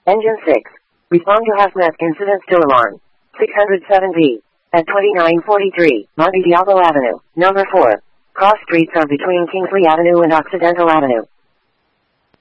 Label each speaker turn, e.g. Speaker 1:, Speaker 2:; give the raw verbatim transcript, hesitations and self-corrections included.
Speaker 1: Engine six. Respond to hazmat incident still alarm. six oh seven B. At twenty-nine forty-three, Monte Diablo Avenue, number four. Cross streets are between Kingsley Avenue and Occidental Avenue.